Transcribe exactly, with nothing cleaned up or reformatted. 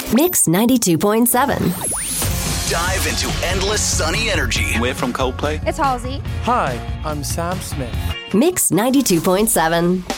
Mix ninety-two point seven. Dive into endless sunny energy. We're from Coldplay. It's Halsey. Hi, I'm Sam Smith. Mix ninety-two point seven.